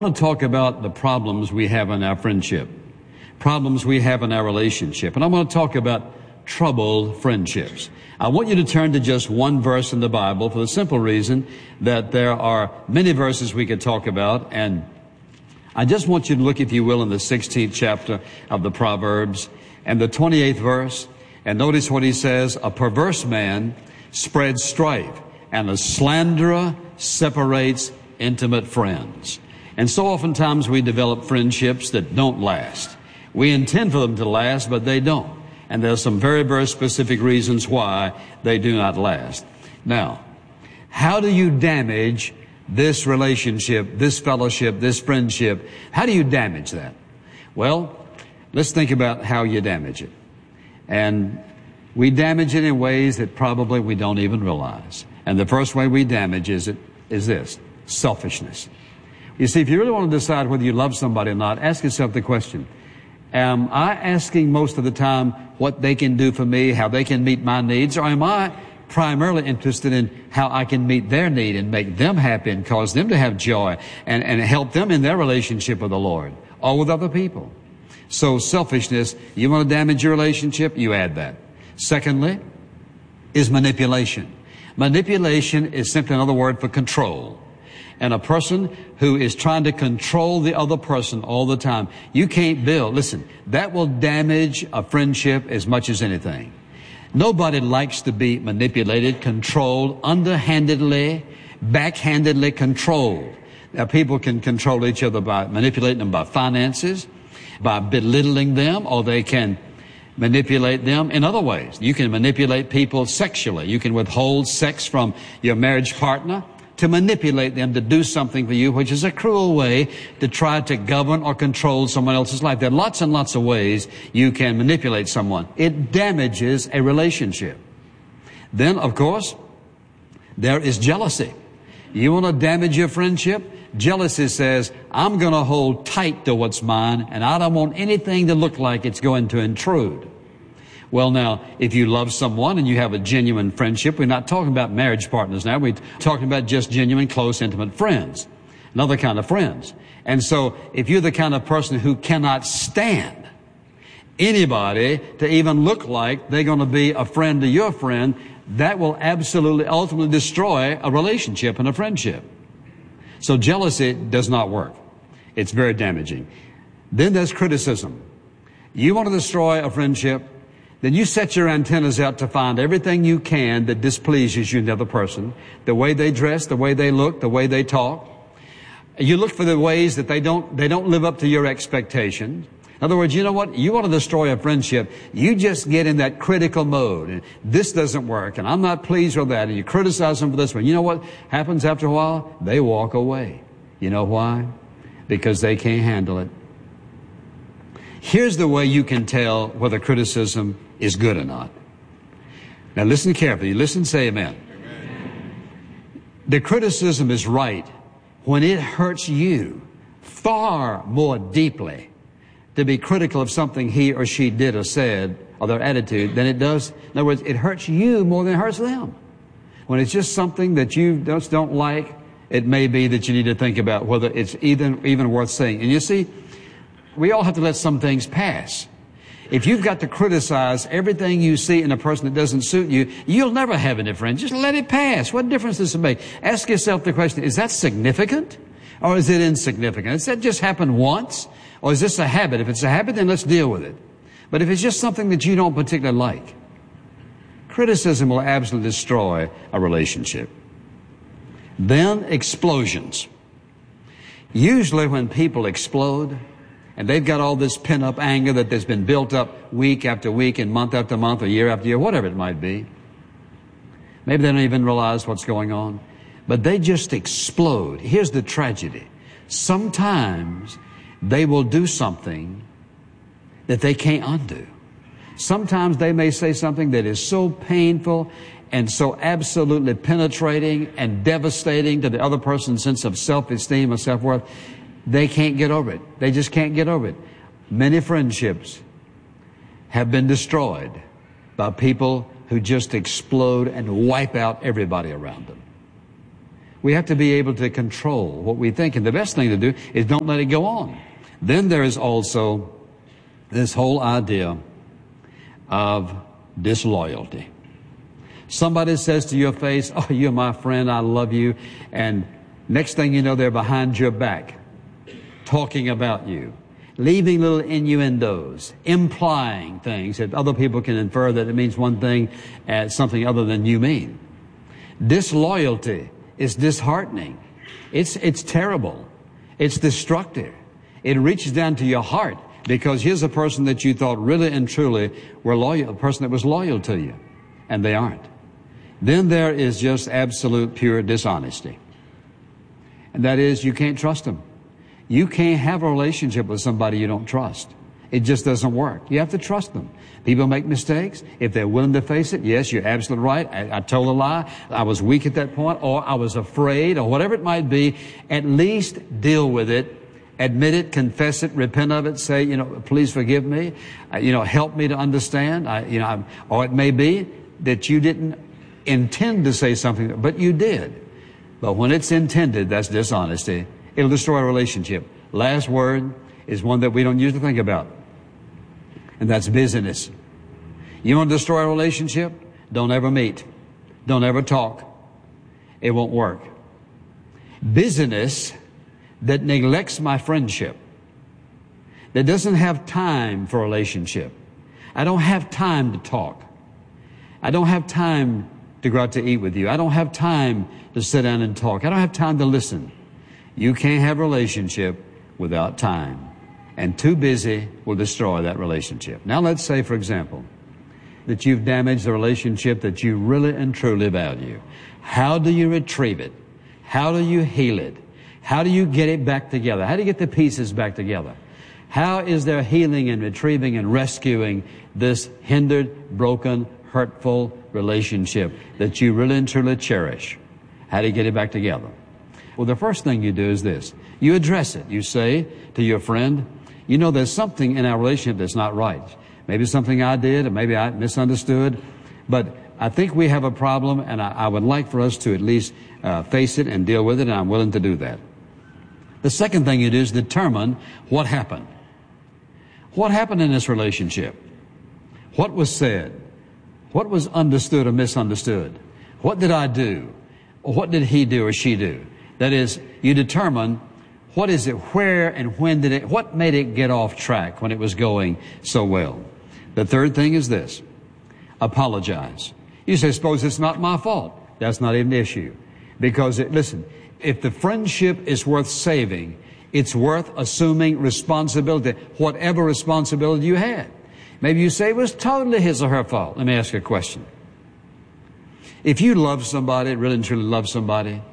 I want to talk about the problems we have in our friendship, problems we have in our relationship. And I want to talk about troubled friendships. I want you to turn to just one verse in the Bible for the simple reason that there are many verses we could talk about. And I just want you to look, if you will, in the 16th chapter of the Proverbs and the 28th verse. And notice what he says: a perverse man spreads strife, and a slanderer separates intimate friends. And so oftentimes we develop friendships that don't last. We intend for them to last, but they don't. And there's some very, very specific reasons why they do not last. Now, how do you damage this relationship, this fellowship, this friendship? How do you damage that? Well, let's think about how you damage it. And we damage it in ways that probably we don't even realize. And the first way we damage is this: selfishness. You see, if you really want to decide whether you love somebody or not, ask yourself the question: am I asking most of the time what they can do for me, how they can meet my needs, or am I primarily interested in how I can meet their need and make them happy and cause them to have joy and help them in their relationship with the Lord or with other people? So selfishness, you want to damage your relationship, you add that. Secondly, is manipulation. Manipulation is simply another word for control. And a person who is trying to control the other person all the time, you can't build. Listen, that will damage a friendship as much as anything. Nobody likes to be manipulated, controlled, underhandedly, backhandedly controlled. Now, people can control each other by manipulating them by finances, by belittling them, or they can manipulate them in other ways. You can manipulate people sexually. You can withhold sex from your marriage partner to manipulate them to do something for you, which is a cruel way to try to govern or control someone else's life. There are lots and lots of ways you can manipulate someone. It damages a relationship. Then, of course, there is jealousy. You want to damage your friendship? Jealousy says, I'm going to hold tight to what's mine, and I don't want anything to look like it's going to intrude. Well, now, if you love someone and you have a genuine friendship, we're not talking about marriage partners now. We're talking about just genuine, close, intimate friends, another kind of friends. And so if you're the kind of person who cannot stand anybody to even look like they're going to be a friend to your friend, that will absolutely, ultimately destroy a relationship and a friendship. So jealousy does not work. It's very damaging. Then there's criticism. You want to destroy a friendship, then you set your antennas out to find everything you can that displeases you in the other person. The way they dress, the way they look, the way they talk. You look for the ways that they don't live up to your expectations. In other words, you know what? You want to destroy a friendship, you just get in that critical mode. And this doesn't work, and I'm not pleased with that. And you criticize them for this one. You know what happens after a while? They walk away. You know why? Because they can't handle it. Here's the way you can tell whether criticism is good or not. Now listen carefully. Listen, say amen. Amen. The criticism is right when it hurts you far more deeply to be critical of something he or she did or said or their attitude than it does. In other words, it hurts you more than it hurts them. When it's just something that you just don't like, it may be that you need to think about whether it's even worth saying. And you see, we all have to let some things pass. If you've got to criticize everything you see in a person that doesn't suit you, you'll never have any friends. Just let it pass. What difference does it make? Ask yourself the question, is that significant or is it insignificant? Does that just happen once or is this a habit? If it's a habit, then let's deal with it. But if it's just something that you don't particularly like, criticism will absolutely destroy a relationship. Then explosions. Usually when people explode, and they've got all this pent-up anger that has been built up week after week and month after month or year after year, whatever it might be. Maybe they don't even realize what's going on. But they just explode. Here's the tragedy. Sometimes they will do something that they can't undo. Sometimes they may say something that is so painful and so absolutely penetrating and devastating to the other person's sense of self-esteem or self-worth, they can't get over it. They just can't get over it. Many friendships have been destroyed by people who just explode and wipe out everybody around them. We have to be able to control what we think. And the best thing to do is don't let it go on. Then there is also this whole idea of disloyalty. Somebody says to your face, "Oh, you're my friend, I love you." And next thing you know, they're behind your back, talking about you, leaving little innuendos, implying things that other people can infer that it means one thing and something other than you mean. Disloyalty is disheartening. It's terrible. It's destructive. It reaches down to your heart, because here's a person that you thought really and truly were loyal, a person that was loyal to you, and they aren't. Then there is just absolute pure dishonesty. And that is, you can't trust them. You can't have a relationship with somebody you don't trust. It just doesn't work. You have to trust them. People make mistakes. If they're willing to face it, yes, you're absolutely right. I told a lie. I was weak at that point, or I was afraid, or whatever it might be. At least deal with it. Admit it, confess it, repent of it, say, please forgive me, help me to understand. Or it may be that you didn't intend to say something, but you did. But when it's intended, that's dishonesty. It'll destroy a relationship. Last word is one that we don't usually think about, and that's busyness. You want to destroy a relationship? Don't ever meet. Don't ever talk. It won't work. Busyness that neglects my friendship, that doesn't have time for a relationship. I don't have time to talk. I don't have time to go out to eat with you. I don't have time to sit down and talk. I don't have time to listen. You can't have a relationship without time. And too busy will destroy that relationship. Now let's say, for example, that you've damaged the relationship that you really and truly value. How do you retrieve it? How do you heal it? How do you get it back together? How do you get the pieces back together? How is there healing and retrieving and rescuing this hindered, broken, hurtful relationship that you really and truly cherish? How do you get it back together? Well, the first thing you do is this. You address it. You say to your friend, there's something in our relationship that's not right. Maybe something I did, or maybe I misunderstood, but I think we have a problem, and I would like for us to at least face it and deal with it, and I'm willing to do that. The second thing you do is determine what happened. What happened in this relationship? What was said? What was understood or misunderstood? What did I do? Or what did he do or she do? That is, you determine what is it, where and when what made it get off track when it was going so well? The third thing is this: apologize. You say, suppose it's not my fault. That's not even the issue. Because, listen, if the friendship is worth saving, it's worth assuming responsibility, whatever responsibility you had. Maybe you say it was totally his or her fault. Let me ask you a question. If you love somebody, really and truly love somebody,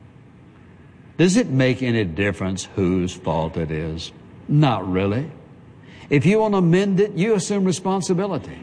does it make any difference whose fault it is? Not really. If you want to mend it, you assume responsibility.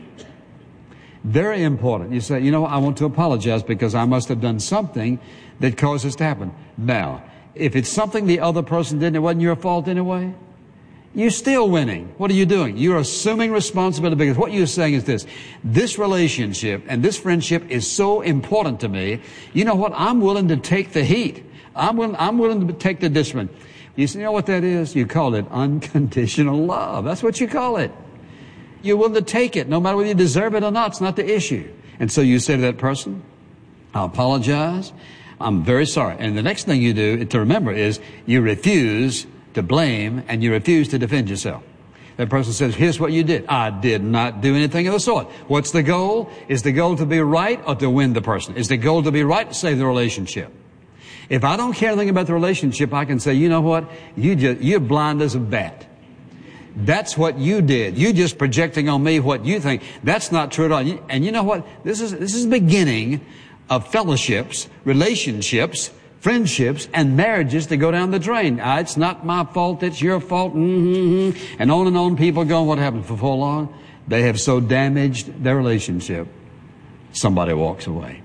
Very important. You say, I want to apologize because I must have done something that caused this to happen. Now, if it's something the other person did and it wasn't your fault anyway, you're still winning. What are you doing? You're assuming responsibility, because what you're saying is this relationship and this friendship is so important to me. You know what? I'm willing to take the heat. I'm willing to take the discipline. You know what that is? You call it unconditional love. That's what you call it. You're willing to take it, no matter whether you deserve it or not. It's not the issue. And so you say to that person, I apologize. I'm very sorry. And the next thing you do to remember is you refuse to blame and you refuse to defend yourself. That person says, here's what you did. I did not do anything of the sort. What's the goal? Is the goal to be right or to win the person? Is the goal to be right, to save the relationship? If I don't care anything about the relationship, I can say, you know what? You're blind as a bat. That's what you did. You just projecting on me what you think. That's not true at all. And you know what? This is the beginning of fellowships, relationships, friendships, and marriages to go down the drain. It's not my fault, it's your fault. And on people go. What happened for so long? They have so damaged their relationship, somebody walks away.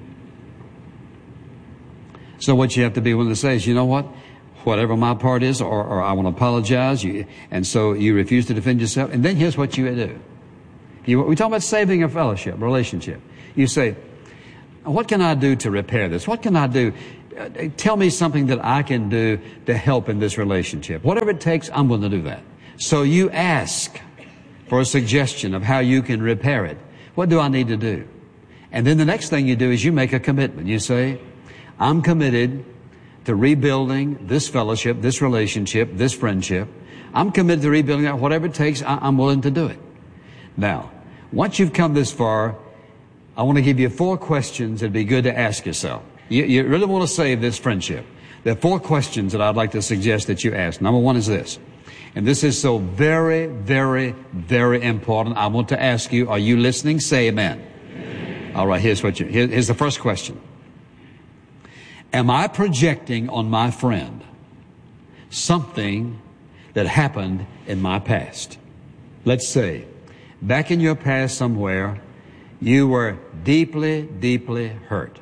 So what you have to be willing to say is, you know what? Whatever my part is, or I want to apologize, and so you refuse to defend yourself. And then here's what you do. We talk about saving a fellowship, relationship. You say, what can I do to repair this? What can I do? tell me something that I can do to help in this relationship. Whatever it takes, I'm willing to do that. So you ask for a suggestion of how you can repair it. What do I need to do? And then the next thing you do is you make a commitment. You say, I'm committed to rebuilding this fellowship, this relationship, this friendship. I'm committed to rebuilding that. Whatever it takes, I'm willing to do it. Now, once you've come this far, I want to give you 4 questions that'd be good to ask yourself. You really want to save this friendship. There are 4 questions that I'd like to suggest that you ask. Number 1 is this. And this is so very, very, very important. I want to ask you, are you listening? Say amen. Amen. All right, here's the first question. Am I projecting on my friend something that happened in my past? Let's say, back in your past somewhere, you were deeply, deeply hurt.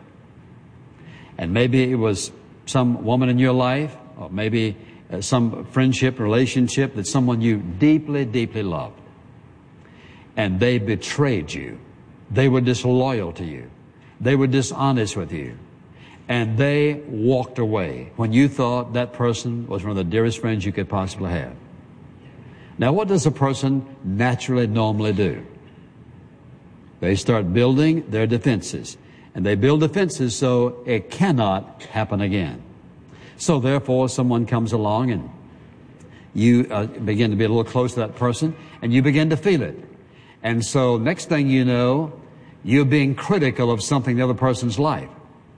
And maybe it was some woman in your life, or maybe some friendship, relationship that someone you deeply, deeply loved. And they betrayed you. They were disloyal to you. They were dishonest with you. And they walked away when you thought that person was one of the dearest friends you could possibly have. Now, what does a person naturally, normally do? They start building their defenses. And they build defenses so it cannot happen again. So therefore, someone comes along and you begin to be a little close to that person and you begin to feel it. And so next thing you know, you're being critical of something in the other person's life.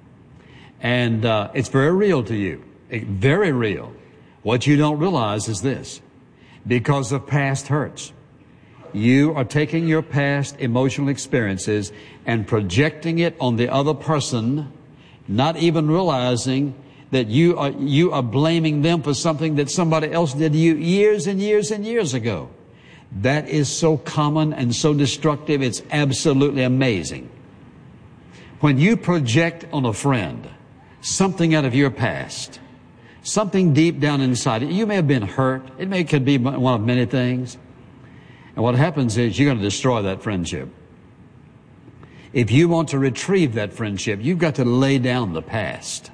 And it's very real to you. Very real. What you don't realize is this. Because of past hurts, you are taking your past emotional experiences and projecting it on the other person, not even realizing that you are blaming them for something that somebody else did to you years and years and years ago. That is so common and so destructive, it's absolutely amazing. When you project on a friend something out of your past, something deep down inside, you may have been hurt. It could be one of many things. And what happens is you're going to destroy that friendship. If you want to retrieve that friendship, you've got to lay down the past.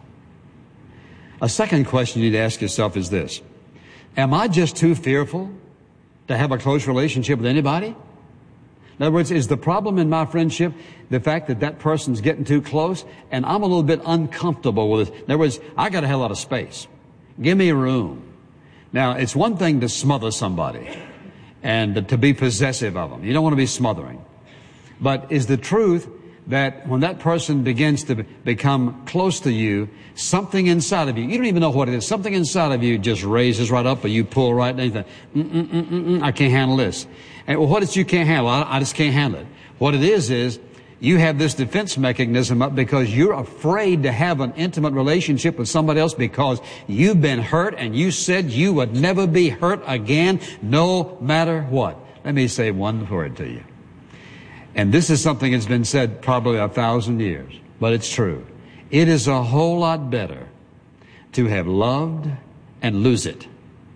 A second question you need to ask yourself is this. Am I just too fearful to have a close relationship with anybody? In other words, is the problem in my friendship the fact that that person's getting too close and I'm a little bit uncomfortable with it? In other words, I got to have a lot of space. Give me room. Now, it's one thing to smother somebody and to be possessive of them. You don't want to be smothering. But is the truth that when that person begins to become close to you, something inside of you, you don't even know what it is, something inside of you just raises right up or you pull right down. You think, I can't handle this. And well, what is you can't handle? I just can't handle it. What it is you have this defense mechanism up because you're afraid to have an intimate relationship with somebody else because you've been hurt and you said you would never be hurt again no matter what. Let me say one word to you. And this is something that's been said probably 1,000 years, but it's true. It is a whole lot better to have loved and lose it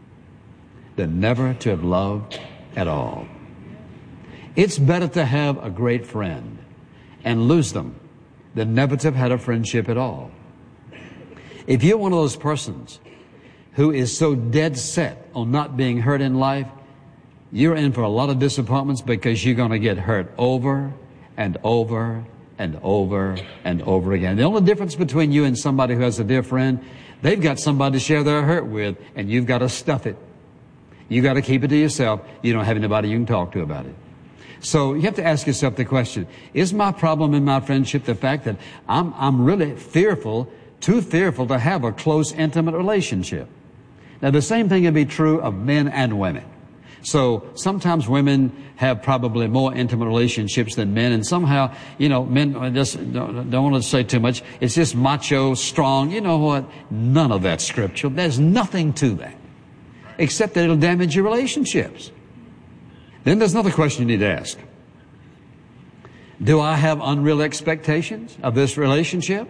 than never to have loved at all. It's better to have a great friend and lose them than never to have had a friendship at all. If you're one of those persons who is so dead set on not being hurt in life, you're in for a lot of disappointments because you're going to get hurt over and over and over and over again. The only difference between you and somebody who has a dear friend, they've got somebody to share their hurt with, and you've got to stuff it. You've got to keep it to yourself. You don't have anybody you can talk to about it. So you have to ask yourself the question, is my problem in my friendship the fact that I'm really fearful, too fearful to have a close, intimate relationship? Now, the same thing can be true of men and women. So sometimes women have probably more intimate relationships than men, and somehow, men just don't want to say too much. It's just macho, strong. You know what? None of that's scriptural. There's nothing to that, except that it'll damage your relationships. Then there's another question you need to ask. Do I have unreal expectations of this relationship?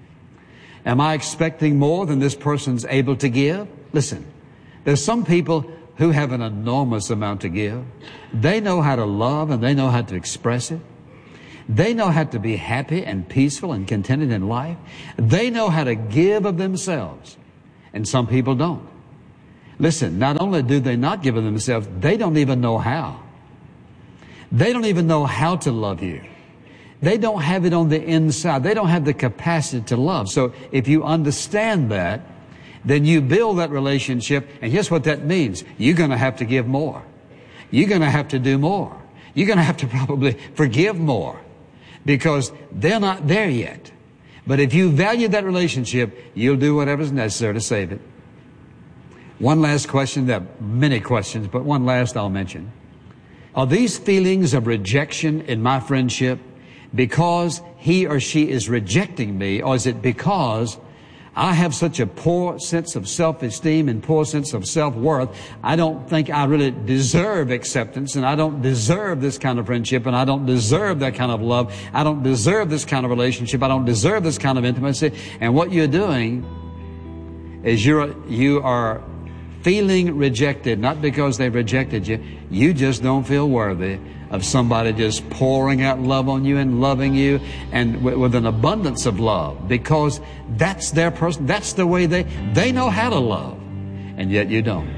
Am I expecting more than this person's able to give? Listen, there's some people who have an enormous amount to give. They know how to love and they know how to express it. They know how to be happy and peaceful and contented in life. They know how to give of themselves. And some people don't. Listen, not only do they not give of themselves, they don't even know how. They don't even know how to love you. They don't have it on the inside. They don't have the capacity to love. So if you understand that, then you build that relationship, and guess what that means? You're going to have to give more. You're going to have to do more. You're going to have to probably forgive more because they're not there yet. But if you value that relationship, you'll do whatever's necessary to save it. One last question. There are many questions, but one last I'll mention. Are these feelings of rejection in my friendship because he or she is rejecting me, or is it because I have such a poor sense of self-esteem and poor sense of self-worth? I don't think I really deserve acceptance, and I don't deserve this kind of friendship, and I don't deserve that kind of love. I don't deserve this kind of relationship. I don't deserve this kind of intimacy. And what you're doing is you are feeling rejected, not because they've rejected you. You just don't feel worthy of somebody just pouring out love on you and loving you and with an abundance of love, because that's their person. That's the way they know how to love, and yet you don't.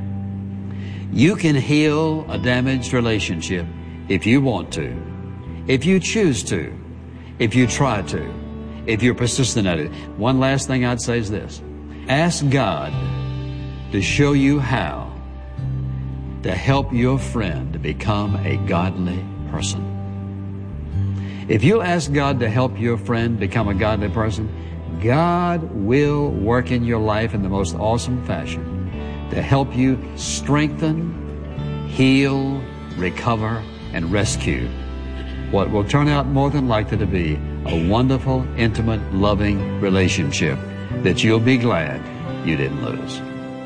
You can heal a damaged relationship if you want to, if you choose to, if you try to, if you're persistent at it. One last thing I'd say is this. Ask God to show you how to help your friend to become a godly person. If you'll ask God to help your friend become a godly person, God will work in your life in the most awesome fashion to help you strengthen, heal, recover, and rescue what will turn out more than likely to be a wonderful, intimate, loving relationship that you'll be glad you didn't lose.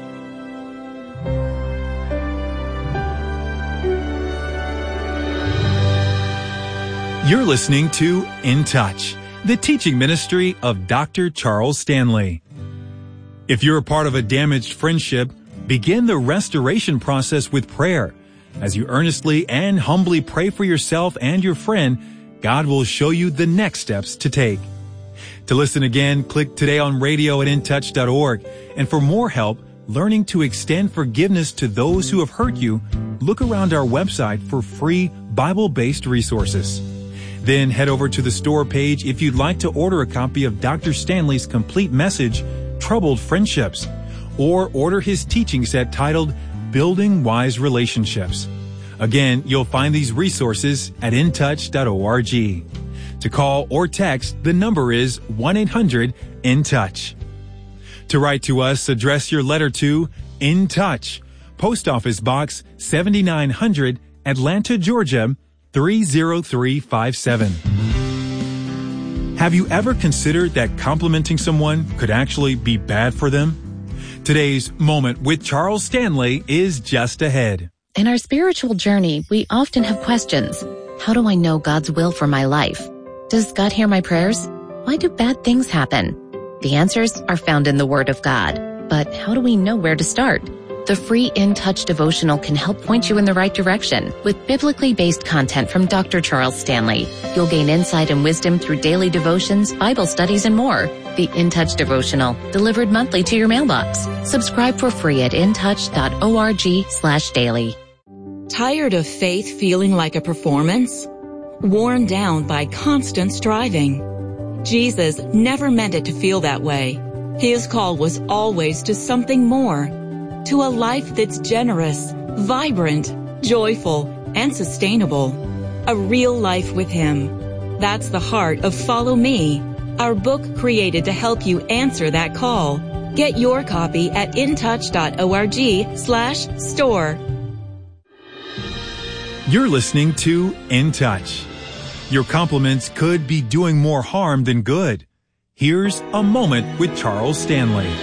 You're listening to In Touch, the teaching ministry of Dr. Charles Stanley. If you're a part of a damaged friendship, begin the restoration process with prayer. As you earnestly and humbly pray for yourself and your friend, God will show you the next steps to take. To listen again, click today on radio at intouch.org. And for more help learning to extend forgiveness to those who have hurt you, look around our website for free Bible-based resources. Then head over to the store page if you'd like to order a copy of Dr. Stanley's complete message, Troubled Friendships, or order his teaching set titled Building Wise Relationships. Again, you'll find these resources at intouch.org. To call or text, the number is 1-800-IN-TOUCH. To write to us, address your letter to In Touch, Post Office Box 7900, Atlanta, Georgia, 30357. Have you ever considered that complimenting someone could actually be bad for them? Today's Moment with Charles Stanley is just ahead. In our spiritual journey, we often have questions. How do I know God's will for my life? Does God hear my prayers? Why do bad things happen? The answers are found in the Word of God. But how do we know where to start? The free In Touch devotional can help point you in the right direction. With biblically based content from Dr. Charles Stanley, you'll gain insight and wisdom through daily devotions, Bible studies, and more. The In Touch devotional, delivered monthly to your mailbox. Subscribe for free at intouch.org/daily. Tired of faith feeling like a performance? Worn down by constant striving? Jesus never meant it to feel that way. His call was always to something more. To a life that's generous, vibrant, joyful, and sustainable. A real life with Him. That's the heart of Follow Me, our book created to help you answer that call. Get your copy at intouch.org/store. You're listening to In Touch. Your compliments could be doing more harm than good. Here's a moment with Charles Stanley.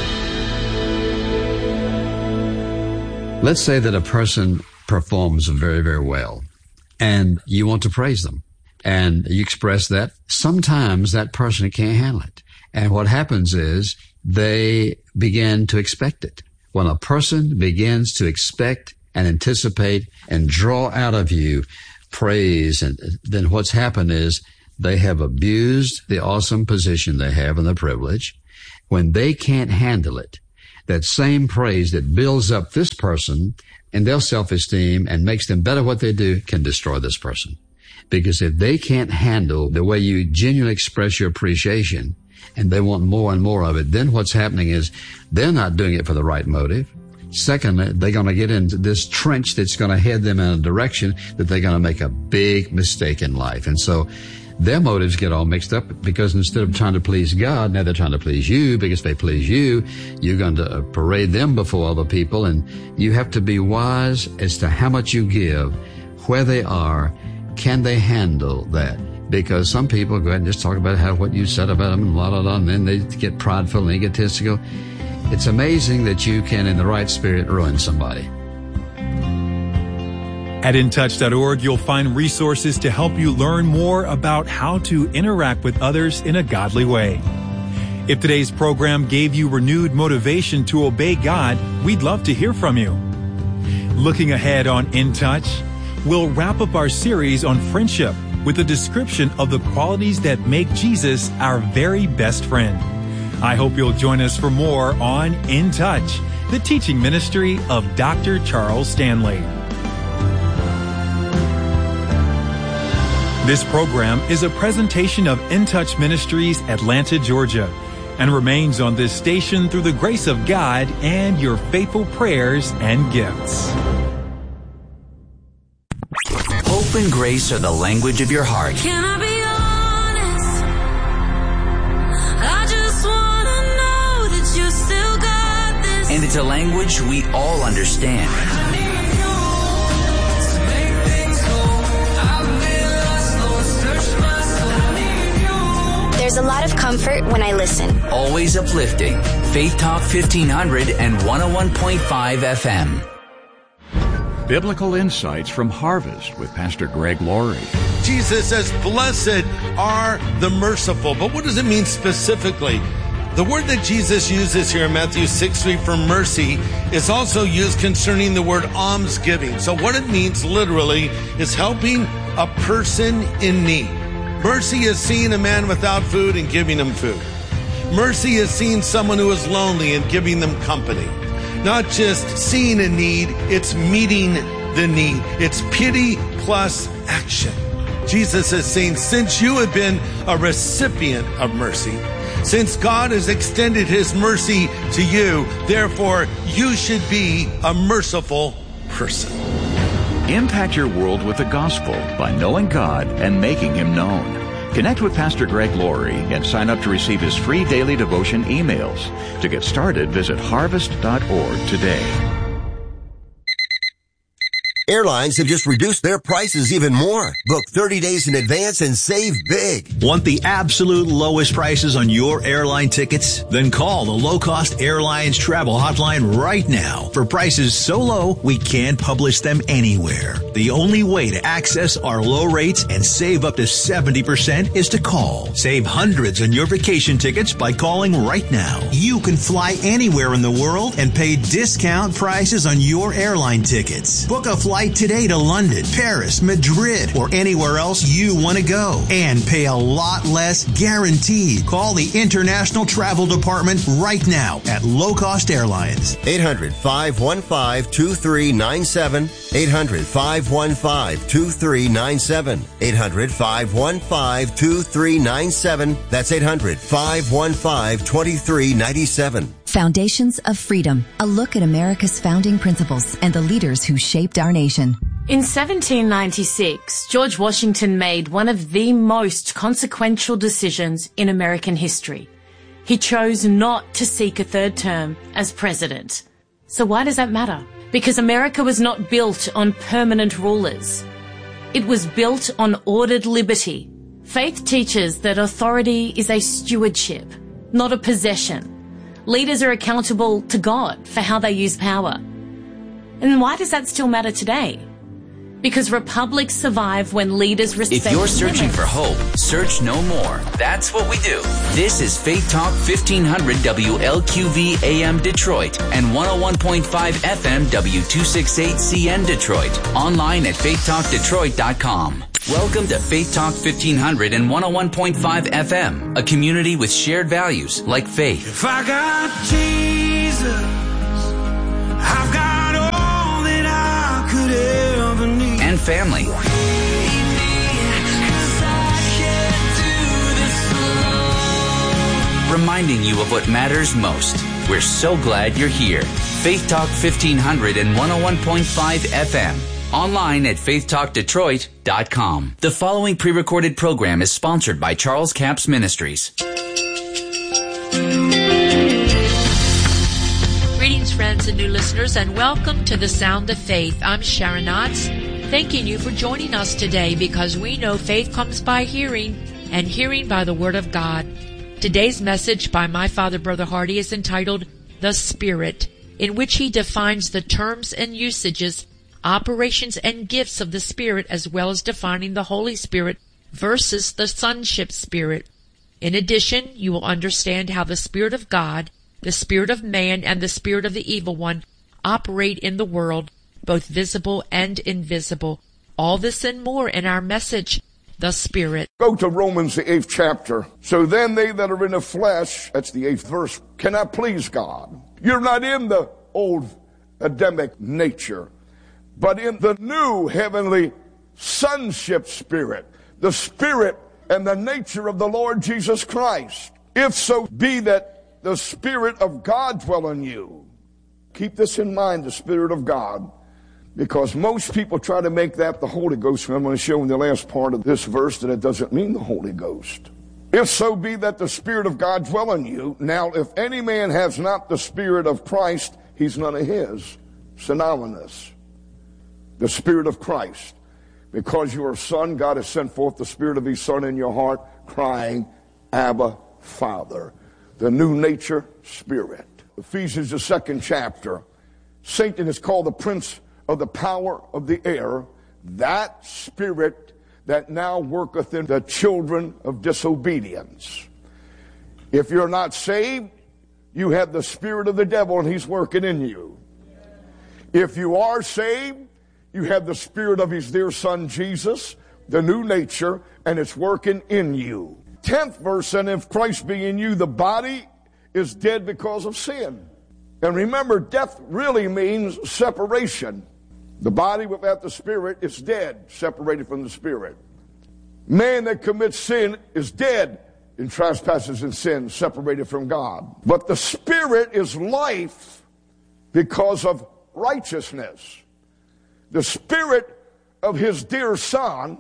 Let's say that a person performs very, very well, and you want to praise them, and you express that. Sometimes that person can't handle it. And what happens is they begin to expect it. When a person begins to expect and anticipate and draw out of you praise, and then what's happened is they have abused the awesome position they have and the privilege. When they can't handle it, that same praise that builds up this person and their self-esteem and makes them better at what they do can destroy this person. Because if they can't handle the way you genuinely express your appreciation and they want more and more of it, then what's happening is they're not doing it for the right motive. Secondly, they're going to get into this trench that's going to head them in a direction that they're going to make a big mistake in life. And so their motives get all mixed up because instead of trying to please God, now they're trying to please you, because if they please you, you're going to parade them before other people. And you have to be wise as to how much you give, where they are, can they handle that? Because some people go ahead and just talk about what you said about them and and then they get prideful and egotistical. It's amazing that you can, in the right spirit, ruin somebody. At intouch.org, you'll find resources to help you learn more about how to interact with others in a godly way. If today's program gave you renewed motivation to obey God, we'd love to hear from you. Looking ahead on In Touch, we'll wrap up our series on friendship with a description of the qualities that make Jesus our very best friend. I hope you'll join us for more on In Touch, the teaching ministry of Dr. Charles Stanley. This program is a presentation of In Touch Ministries, Atlanta, Georgia, and remains on this station through the grace of God and your faithful prayers and gifts. Hope and grace are the language of your heart. Can I be honest? I just want to know that you still got this. And it's a language we all understand. There's a lot of comfort when I listen. Always uplifting. Faith Talk 1500 and 101.5 FM. Biblical insights from Harvest with Pastor Greg Laurie. Jesus says, blessed are the merciful. But what does it mean specifically? The word that Jesus uses here in Matthew 6:3 for mercy is also used concerning the word almsgiving. So what it means literally is helping a person in need. Mercy is seeing a man without food and giving him food. Mercy is seeing someone who is lonely and giving them company. Not just seeing a need, it's meeting the need. It's pity plus action. Jesus is saying, since you have been a recipient of mercy, since God has extended his mercy to you, therefore you should be a merciful person. Impact your world with the gospel by knowing God and making him known. Connect with Pastor Greg Laurie and sign up to receive his free daily devotion emails. To get started, visit harvest.org today. Airlines have just reduced their prices even more. Book 30 days in advance and save big. Want the absolute lowest prices on your airline tickets? Then call the Low Cost Airlines Travel Hotline right now for prices so low we can't publish them anywhere. The only way to access our low rates and save up to 70% is to call. Save hundreds on your vacation tickets by calling right now. You can fly anywhere in the world and pay discount prices on your airline tickets. Book a flight today to London, Paris, Madrid, or anywhere else you want to go and pay a lot less guaranteed. Call the International Travel Department right now at Low Cost Airlines. 800-515-2397. 800-515-2397. 800-515-2397. That's 800-515-2397. Foundations of Freedom, a look at America's founding principles and the leaders who shaped our nation. In 1796, George Washington made one of the most consequential decisions in American history. He chose not to seek a third term as president. So why does that matter? Because America was not built on permanent rulers. It was built on ordered liberty. Faith teaches that authority is a stewardship, not a possession. Leaders are accountable to God for how they use power. And why does that still matter today? Because republics survive when leaders respect If you're searching limits. for hope, search no more. That's what we do. This is Faith Talk 1500 WLQV AM Detroit and 101.5 FM W268CN Detroit. Online at faithtalkdetroit.com. Welcome to Faith Talk 1500 and 101.5 FM, a community with shared values like faith. If I got Jesus, I've got all that I could ever need. And family. Reminding you of what matters most. We're so glad you're here. Faith Talk 1500 and 101.5 FM. Online at faithtalkdetroit.com. The following pre-recorded program is sponsored by Charles Capps Ministries. Greetings, friends and new listeners, and welcome to the Sound of Faith. I'm Sharon Knotts, thanking you for joining us today because we know faith comes by hearing, and hearing by the Word of God. Today's message by my father, Brother Hardy, is entitled The Spirit, in which he defines the terms and usages, operations and gifts of the Spirit, as well as defining the Holy Spirit versus the Sonship Spirit. In addition, you will understand how the Spirit of God, the Spirit of man, and the Spirit of the Evil One operate in the world, both visible and invisible. All this and more in our message, The Spirit. Go to Romans, the 8th chapter. So then they that are in the flesh, that's the 8th verse, cannot please God. You're not in the old Adamic nature, but in the new heavenly sonship spirit, the spirit and the nature of the Lord Jesus Christ. If so be that the Spirit of God dwell in you. Keep this in mind, the Spirit of God, because most people try to make that the Holy Ghost. I'm going to show in the last part of this verse that it doesn't mean the Holy Ghost. If so be that the Spirit of God dwell in you. Now, if any man has not the Spirit of Christ, he's none of his. Synonymous. The Spirit of Christ. Because you are a son, God has sent forth the Spirit of his Son in your heart, crying, Abba, Father. The new nature spirit. Ephesians, the 2nd chapter. Satan is called the prince of the power of the air. That spirit that now worketh in the children of disobedience. If you're not saved, you have the spirit of the devil and he's working in you. If you are saved, you have the Spirit of his dear Son Jesus, the new nature, and it's working in you. 10th verse, and if Christ be in you, the body is dead because of sin. And remember, death really means separation. The body without the Spirit is dead, separated from the Spirit. Man that commits sin is dead in trespasses and sins, separated from God. But the Spirit is life because of righteousness. The Spirit of his dear Son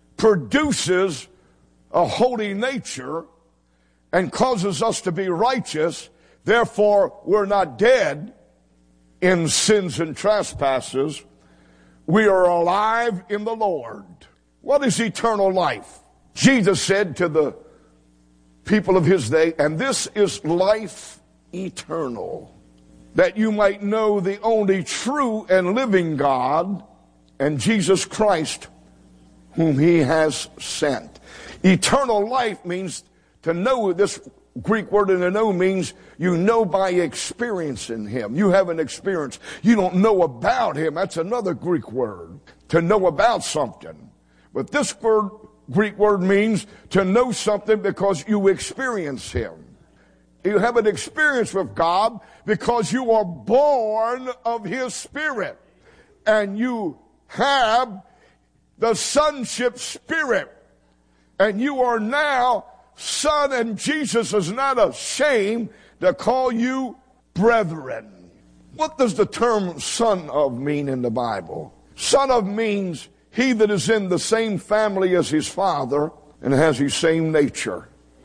produces a holy nature and causes us to be righteous. Therefore, we're not dead in sins and trespasses. We are alive in the Lord. What is eternal life? Jesus said to the people of his day, and this is life eternal, that you might know the only true and living God and Jesus Christ, whom he has sent. Eternal life means to know. This Greek word in to know means you know by experiencing him. You have an experience. You don't know about him. That's another Greek word, to know about something. But this Greek word means to know something because you experience him. You have an experience with God because you are born of his Spirit. And you have the sonship spirit. And you are now son, and Jesus is not ashamed to call you brethren. What does the term son of mean in the Bible? Son of means he that is in the same family as his father and has his same nature.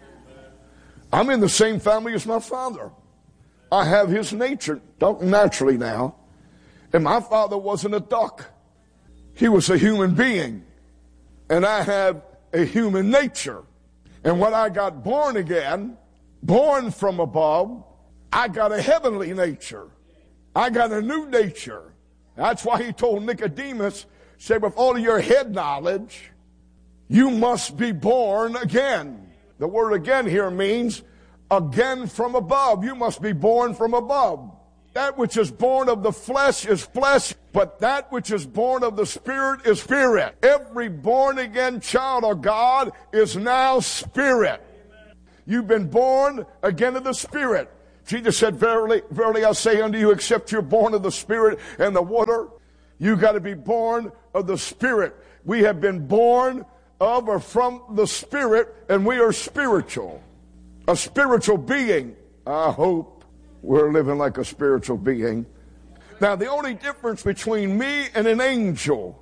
I'm in the same family as my father. I have his nature, naturally now. And my father wasn't a duck. He was a human being. And I have a human nature. And when I got born again, born from above, I got a heavenly nature. I got a new nature. That's why he told Nicodemus, say with all of your head knowledge, you must be born again. The word again here means again from above. You must be born from above. That which is born of the flesh is flesh, but that which is born of the Spirit is spirit. Every born again child of God is now spirit. You've been born again of the Spirit. Jesus said, verily, verily I say unto you, except you're born of the Spirit and the water, you got to be born of the Spirit. We have been born of or from the Spirit, and we are spiritual. A spiritual being. I hope we're living like a spiritual being. Now, the only difference between me and an angel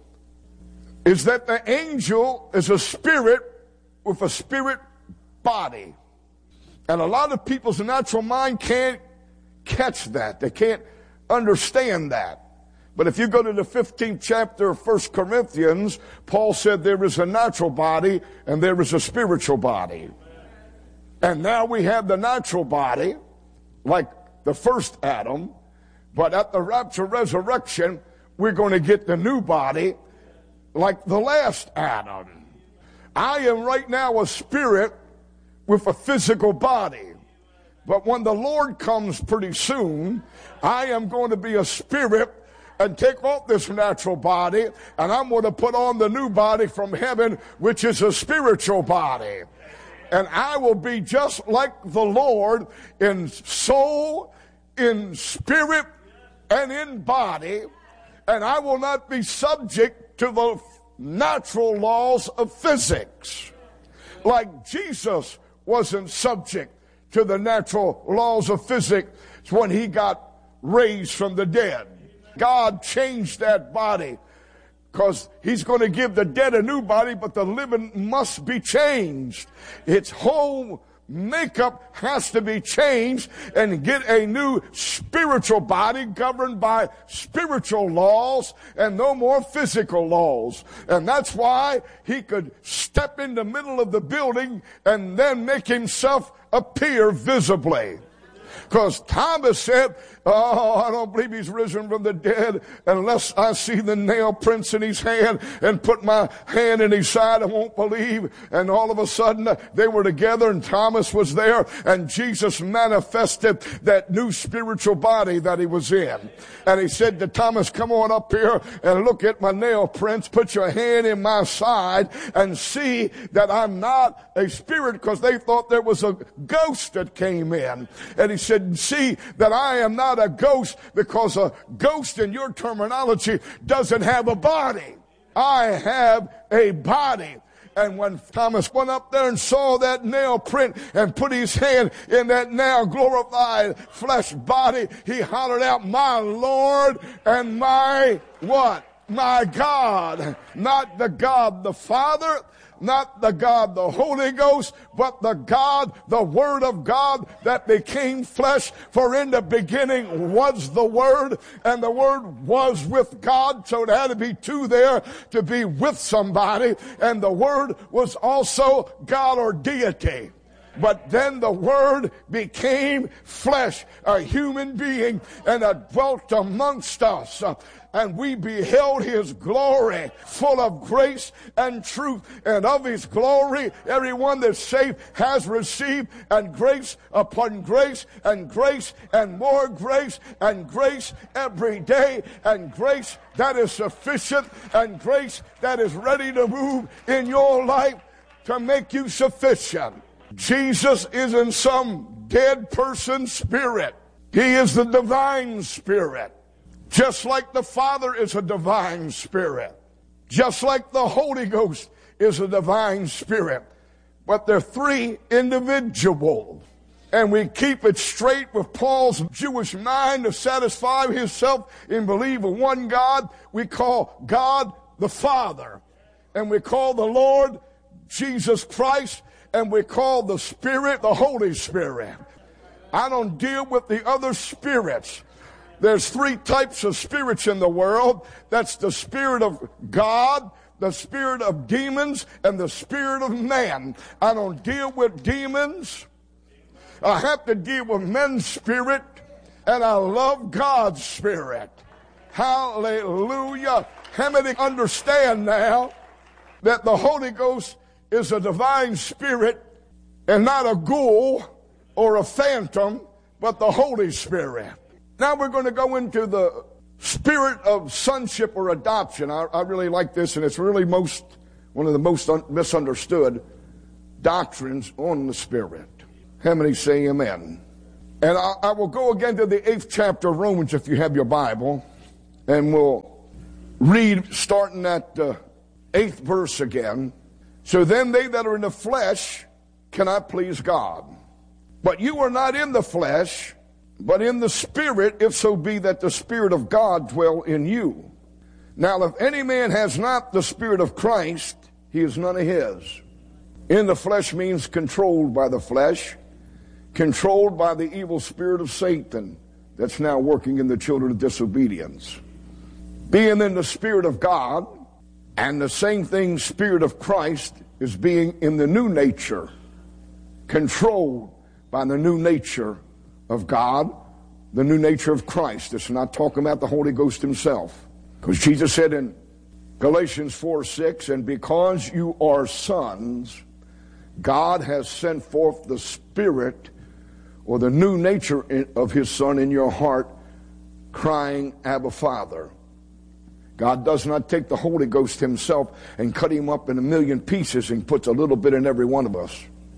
is that the angel is a spirit with a spirit body. And a lot of people's natural mind can't catch that. They can't understand that. But if you go to the 15th chapter of 1 Corinthians, Paul said there is a natural body and there is a spiritual body. And now we have the natural body, like the first Adam, but at the rapture resurrection, we're going to get the new body like the last Adam. I am right now a spirit with a physical body. But when the Lord comes pretty soon, I am going to be a spirit and take off this natural body, and I'm going to put on the new body from heaven, which is a spiritual body. And I will be just like the Lord in soul, in spirit, and in body. And I will not be subject to the natural laws of physics. Like Jesus wasn't subject to the natural laws of physics when he got raised from the dead. God changed that body because he's going to give the dead a new body, but the living must be changed. Its whole makeup has to be changed and get a new spiritual body governed by spiritual laws and no more physical laws. And that's why he could step in the middle of the building and then make himself appear visibly. Because Thomas said, oh, I don't believe he's risen from the dead unless I see the nail prints in his hand and put my hand in his side. I won't believe. And all of a sudden they were together and Thomas was there and Jesus manifested that new spiritual body that he was in. And he said to Thomas, come on up here and look at my nail prints. Put your hand in my side and see that I'm not a spirit, because they thought there was a ghost that came in. And he said, see that I am not a ghost, because a ghost in your terminology doesn't have a body. I have a body. And when Thomas went up there and saw that nail print and put his hand in that now glorified flesh body, he hollered out, my Lord and my what? My God. Not the God the Father, not the God the Holy Ghost, but the God, the Word of God that became flesh. For in the beginning was the Word, and the Word was with God. So it had to be two there to be with somebody. And the Word was also God or deity. But then the Word became flesh, a human being, and dwelt amongst us. And we beheld his glory, full of grace and truth. And of his glory, everyone that's saved has received, and grace upon grace, and grace and more grace, and grace every day, and grace that is sufficient, and grace that is ready to move in your life to make you sufficient. Jesus isn't some dead person's spirit. He is the divine spirit. Just like the Father is a divine spirit. Just like the Holy Ghost is a divine spirit. But they're three individuals. And we keep it straight with Paul's Jewish mind to satisfy himself in believing one God. We call God the Father. And we call the Lord Jesus Christ. And we call the Spirit the Holy Spirit. I don't deal with the other spirits. There's three types of spirits in the world. That's the spirit of God, the spirit of demons, and the spirit of man. I don't deal with demons. I have to deal with men's spirit, and I love God's spirit. Hallelujah. How many understand now that the Holy Ghost is a divine spirit and not a ghoul or a phantom, but the Holy Spirit? Now we're going to go into the spirit of sonship or adoption. I really like this, and it's really one of the most misunderstood doctrines on the Spirit. How many say amen? And I will go again to the 8th chapter of Romans if you have your Bible, and we'll read starting at the 8th verse again. So then they that are in the flesh cannot please God. But you are not in the flesh, but in the Spirit, if so be that the Spirit of God dwell in you. Now if any man has not the Spirit of Christ, he is none of his. In the flesh means controlled by the flesh, controlled by the evil spirit of Satan that's now working in the children of disobedience. Being in the Spirit of God, and the same thing, Spirit of Christ, is being in the new nature, controlled by the new nature of God, the new nature of Christ. It's not talking about the Holy Ghost himself. Because Jesus said in Galatians 4:6, and because you are sons, God has sent forth the Spirit, or the new nature of his Son in your heart, crying, Abba, Father. God does not take the Holy Ghost himself and cut him up in a million pieces and puts a little bit in every one of us.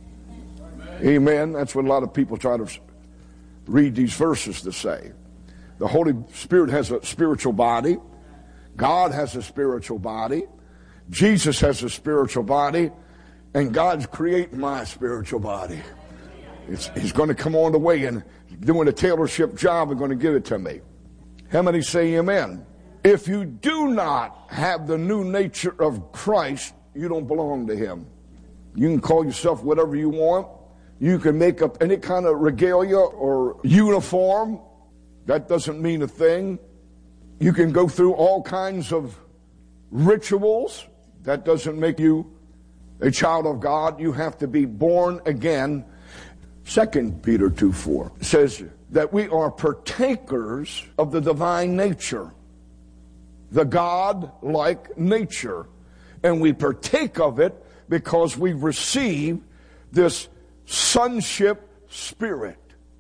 Amen. That's what a lot of people try to read these verses to say. The Holy Spirit has a spiritual body. God has a spiritual body. Jesus has a spiritual body. And God's creating my spiritual body. He's going to come on the way and doing a tailorship job and going to give it to me. How many say amen? If you do not have the new nature of Christ, you don't belong to him. You can call yourself whatever you want. You can make up any kind of regalia or uniform. That doesn't mean a thing. You can go through all kinds of rituals. That doesn't make you a child of God. You have to be born again. 2 Peter 2:4 says that we are partakers of the divine nature, the God-like nature. And we partake of it because we receive this sonship spirit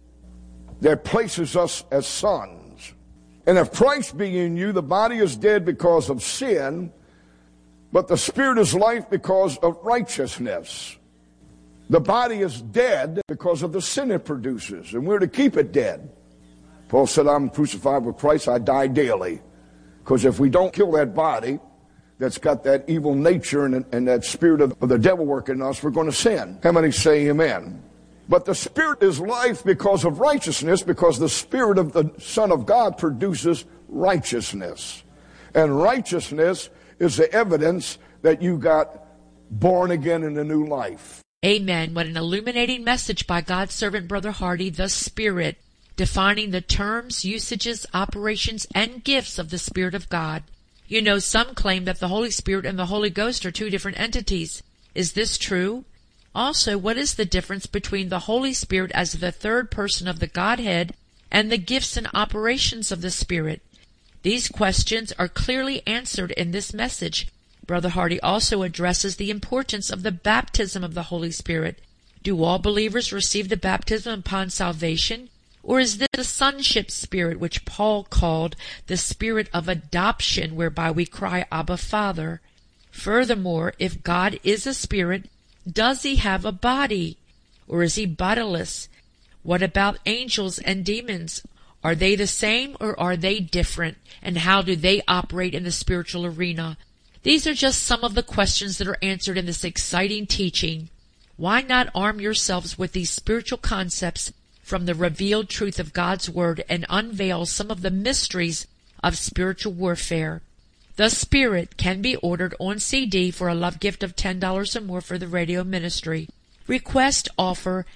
that places us as sons. And if Christ be in you, the body is dead because of sin, but the Spirit is life because of righteousness. The body is dead because of the sin it produces, and we're to keep it dead. Paul said, I'm crucified with Christ, I die daily. Because if we don't kill that body that's got that evil nature and that spirit of the devil working in us, we're going to sin. How many say amen? But the Spirit is life because of righteousness, because the Spirit of the Son of God produces righteousness. And righteousness is the evidence that you got born again in a new life. Amen. What an illuminating message by God's servant, Brother Hardy, the Spirit, defining the terms, usages, operations, and gifts of the Spirit of God. You know, some claim that the Holy Spirit and the Holy Ghost are two different entities. Is this true? Also, what is the difference between the Holy Spirit as the third person of the Godhead and the gifts and operations of the Spirit? These questions are clearly answered in this message. Brother Hardy also addresses the importance of the baptism of the Holy Spirit. Do all believers receive the baptism upon salvation? Or is this the sonship spirit which Paul called the spirit of adoption, whereby we cry, Abba, Father? Furthermore, if God is a spirit, does he have a body? Or is he bodiless? What about angels and demons? Are they the same or are they different? And how do they operate in the spiritual arena? These are just some of the questions that are answered in this exciting teaching. Why not arm yourselves with these spiritual concepts from the revealed truth of God's Word and unveil some of the mysteries of spiritual warfare? The Spirit can be ordered on CD for a love gift of $10 or more for the radio ministry. Request offer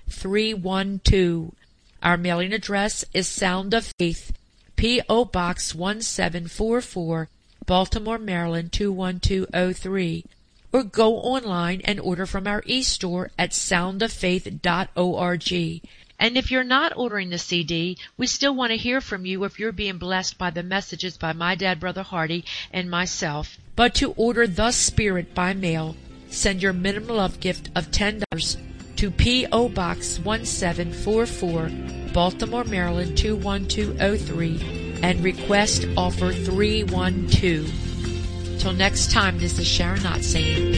312. Our mailing address is Sound of Faith, P.O. Box 1744, Baltimore, Maryland 21203. Or go online and order from our e-store at soundoffaith.org. And if you're not ordering the CD, we still want to hear from you if you're being blessed by the messages by my dad, Brother Hardy, and myself. But to order The Spirit by mail, send your minimum love gift of $10 to P.O. Box 1744, Baltimore, Maryland 21203, and request offer 312. Till next time, this is Sharon Knott saying